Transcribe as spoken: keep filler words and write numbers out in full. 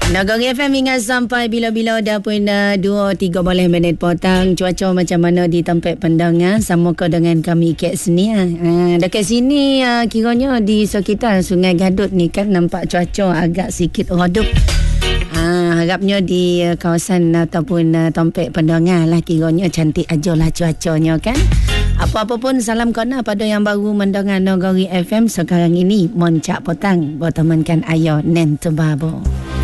Nagari F M ingat sampai bila-bila dah pun uh, dua tiga boleh minit potang. Cuaca macam mana di tempat pendengar sama ke dengan kami kat sini. Uh, dekat sini uh, kiranya di sekitar Sungai Gadut ni kan nampak cuaca agak sikit redup. Ha, harapnya di uh, kawasan ataupun uh, tempat pendengar lah kiranya cantik ajalah cuacanya kan. Apa-apa pun salam kena pada yang baru mendengar Nagari F M sekarang ini. Moncak Potang bertemankan Ayo Nen Tebabo.